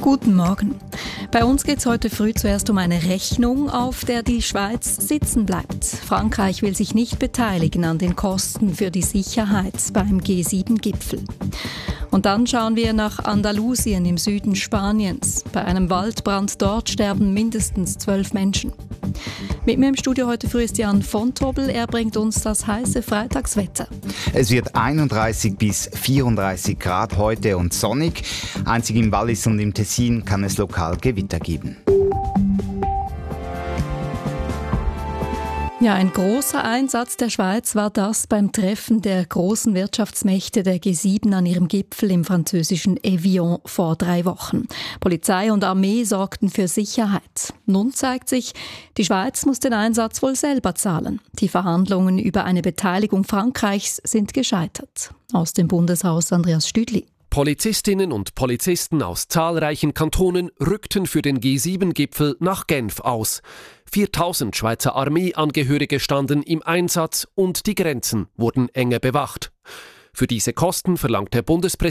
Guten Morgen. Bei uns geht es heute früh zuerst um eine Rechnung, auf der die Schweiz sitzen bleibt. Frankreich will sich nicht beteiligen an den Kosten für die Sicherheit beim G7-Gipfel. Und dann schauen wir nach Andalusien im Süden Spaniens. Bei einem Waldbrand dort sterben mindestens 12 Menschen. Mit mir im Studio heute früh ist Jan von Tobel. Er bringt uns das heiße Freitagswetter. Es wird 31 bis 34 Grad heute und sonnig. Einzig im Wallis und im Tessin kann es lokal Gewitter geben. Ja, ein großer Einsatz der Schweiz war das beim Treffen der großen Wirtschaftsmächte der G7 an ihrem Gipfel im französischen Evian vor 3 Wochen. Polizei und Armee sorgten für Sicherheit. Nun zeigt sich, die Schweiz muss den Einsatz wohl selber zahlen. Die Verhandlungen über eine Beteiligung Frankreichs sind gescheitert. Aus dem Bundeshaus Andreas Stüdli. Polizistinnen und Polizisten aus zahlreichen Kantonen rückten für den G7-Gipfel nach Genf aus. 4000 Schweizer Armeeangehörige standen im Einsatz und die Grenzen wurden enger bewacht. Für diese Kosten verlangt der Bundespräsident